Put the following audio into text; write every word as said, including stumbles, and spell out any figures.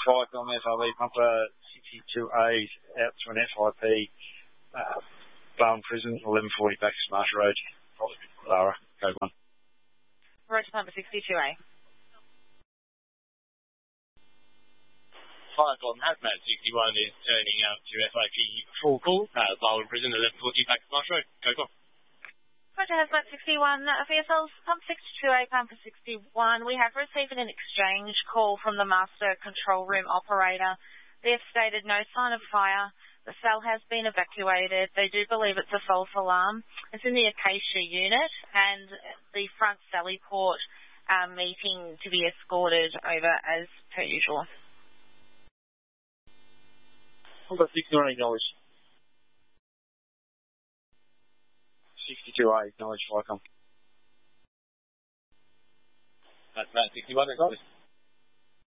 Tricom F R V pumper sixty-two A's out to an F I P, uh, Barn Prison, eleven forty back to Smarsh Road. Lara, code one. Roger pumper sixty-two A. Fire Gordon Hazmat sixty-one is turning out to F I P full call, uh, Barn Prison, eleven forty back to Smarsh Road. Code one. Roger Hazmat sixty-one, uh, V S L's pump sixty-two A, pumper sixty-one. We have received an exchange call from the master control room operator. They have stated no sign of fire. The cell has been evacuated. They do believe it's a false alarm. It's in the Acacia unit, and the front Sally Port um, meeting to be escorted over as per usual. Pumper sixty-one, acknowledged. sixty-two A, acknowledged, Flycom. That's Matt sixty-one, acknowledged.